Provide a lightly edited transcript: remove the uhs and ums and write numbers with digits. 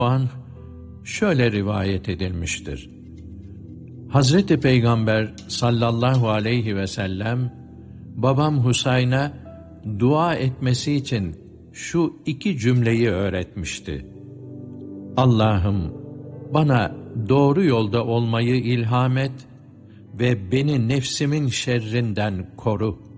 anh şöyle rivayet edilmiştir. Hazreti Peygamber sallallahu aleyhi ve sellem babam Husayn'a dua etmesi için şu iki cümleyi öğretmişti. Allah'ım bana doğru yolda olmayı ilham et ve beni nefsimin şerrinden koru.